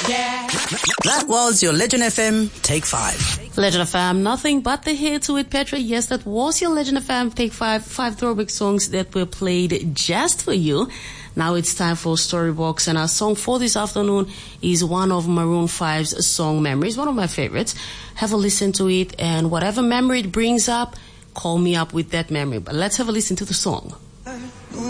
That was your Legend FM Take 5. Legend FM, nothing but the hits with Petra. Yes, that was your Legend FM Take 5. 5 throwback songs that were played just for you. Now it's time for Storybox, and our song for this afternoon is one of Maroon 5's song Memories, one of my favorites. Have a listen to it, and whatever memory it brings up, call me up with that memory. But let's have a listen to the song.